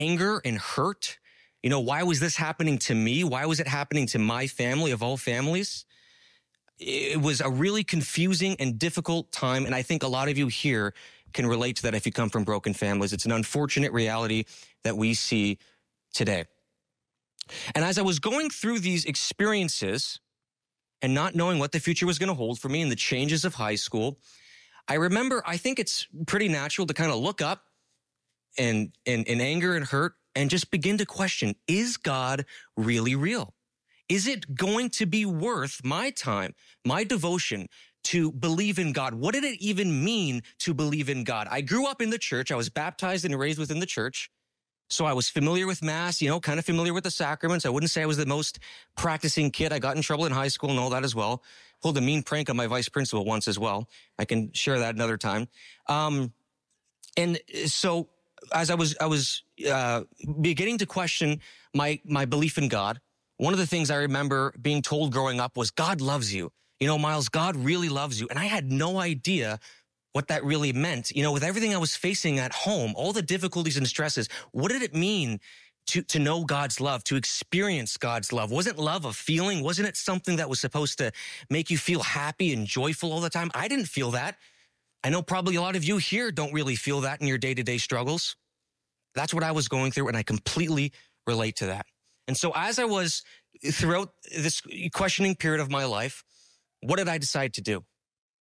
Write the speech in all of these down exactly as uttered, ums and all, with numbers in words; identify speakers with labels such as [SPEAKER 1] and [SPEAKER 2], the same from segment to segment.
[SPEAKER 1] anger and hurt. You know, why was this happening to me? Why was it happening to my family of all families? It was a really confusing and difficult time. And I think a lot of you here can relate to that if you come from broken families. It's an unfortunate reality that we see today. And as I was going through these experiences and not knowing what the future was going to hold for me and the changes of high school, I remember, I think it's pretty natural to kind of look up and in, in anger and hurt and just begin to question, is God really real? Is it going to be worth my time, my devotion to believe in God? What did it even mean to believe in God? I grew up in the church. I was baptized and raised within the church. So I was familiar with Mass, you know, kind of familiar with the sacraments. I wouldn't say I was the most practicing kid. I got in trouble in high school and all that as well. Pulled a mean prank on my vice principal once as well. I can share that another time. Um, and so as I was, I was uh, beginning to question my my belief in God, one of the things I remember being told growing up was, God loves you. You know, Miles, God really loves you. And I had no idea what that really meant. You know, with everything I was facing at home, all the difficulties and stresses, what did it mean to, to know God's love, to experience God's love? Wasn't love a feeling? Wasn't it something that was supposed to make you feel happy and joyful all the time? I didn't feel that. I know probably a lot of you here don't really feel that in your day-to-day struggles. That's what I was going through, and I completely relate to that. And so as I was throughout this questioning period of my life, what did I decide to do?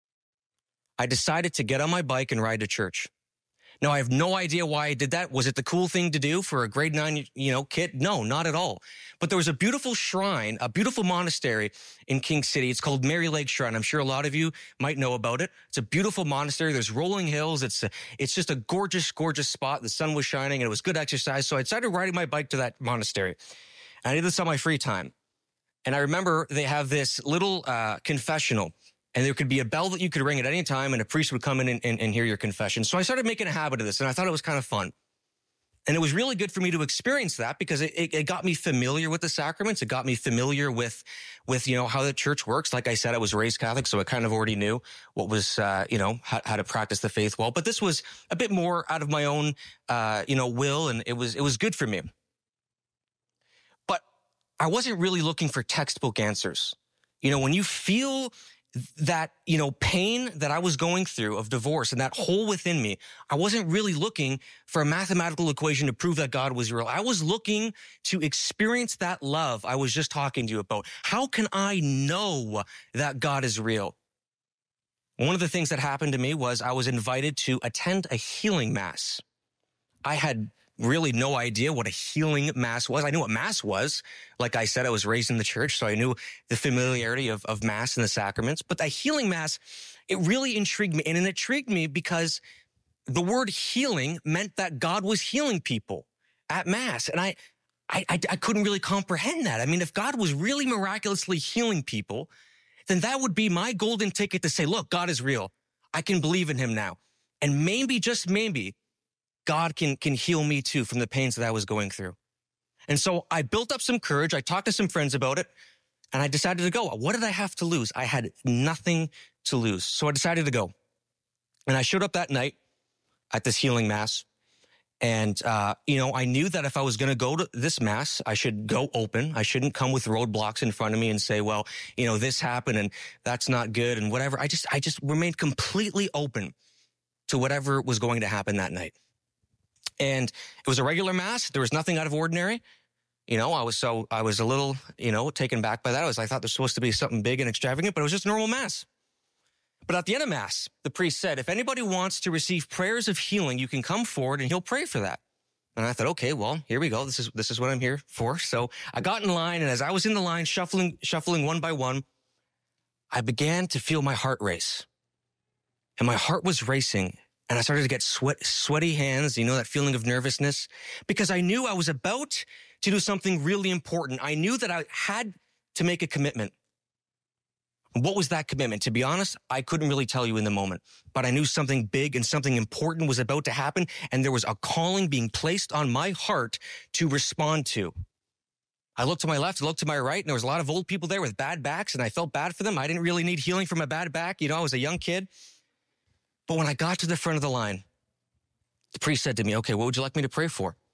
[SPEAKER 1] I decided to get on my bike and ride to church. Now, I have no idea why I did that. Was it the cool thing to do for a grade nine, you know, kid? No, not at all. But there was a beautiful shrine, a beautiful monastery in King City. It's called Mary Lake Shrine. I'm sure a lot of you might know about it. It's a beautiful monastery. There's rolling hills. It's a, it's just a gorgeous, gorgeous spot. The sun was shining and it was good exercise. So I decided riding my bike to that monastery. And I did this on my free time. And I remember they have this little uh, confessional. And there could be a bell that you could ring at any time, and a priest would come in and, and, and hear your confession. So I started making a habit of this, and I thought it was kind of fun. And it was really good for me to experience that because it, it, it got me familiar with the sacraments. It got me familiar with, with, you know, how the church works. Like I said, I was raised Catholic, so I kind of already knew what was, uh, you know, how, how to practice the faith well. But this was a bit more out of my own, uh, you know, will, and it was, it was good for me. But I wasn't really looking for textbook answers. You know, when you feel that, you know, pain that I was going through of divorce and that hole within me, I wasn't really looking for a mathematical equation to prove that God was real. I was looking to experience that love I was just talking to you about. How can I know that God is real? One of the things that happened to me was I was invited to attend a healing mass. I had really no idea what a healing mass was. I knew what mass was. Like I said, I was raised in the church, so I knew the familiarity of, of mass and the sacraments. But the healing mass, it really intrigued me. And it intrigued me because the word healing meant that God was healing people at mass. And I, I, I, I couldn't really comprehend that. I mean, if God was really miraculously healing people, then that would be my golden ticket to say, look, God is real. I can believe in him now. And maybe, just maybe, God can, can heal me too from the pains that I was going through. And so I built up some courage. I talked to some friends about it, and I decided to go. What did I have to lose? I had nothing to lose. So I decided to go. And I showed up that night at this healing mass. And, uh, you know, I knew that if I was going to go to this mass, I should go open. I shouldn't come with roadblocks in front of me and say, well, you know, this happened and that's not good and whatever. I just, I just remained completely open to whatever was going to happen that night. And it was a regular mass. There was nothing out of ordinary. You know, I was so, I was a little, you know, taken back by that. I was, I thought there's supposed to be something big and extravagant, but it was just a normal mass. But at the end of mass, the priest said, if anybody wants to receive prayers of healing, you can come forward and he'll pray for that. And I thought, okay, well, here we go. This is, this is what I'm here for. So I got in line, and as I was in the line, shuffling, shuffling one by one, I began to feel my heart race. And my heart was racing. And I started to get sweat, sweaty hands, you know, that feeling of nervousness, because I knew I was about to do something really important. I knew that I had to make a commitment. What was that commitment? To be honest, I couldn't really tell you in the moment, but I knew something big and something important was about to happen, and there was a calling being placed on my heart to respond to. I looked to my left, I looked to my right, and there was a lot of old people there with bad backs, and I felt bad for them. I didn't really need healing from a bad back. You know, I was a young kid. But when I got to the front of the line, the priest said to me, okay, what would you like me to pray for?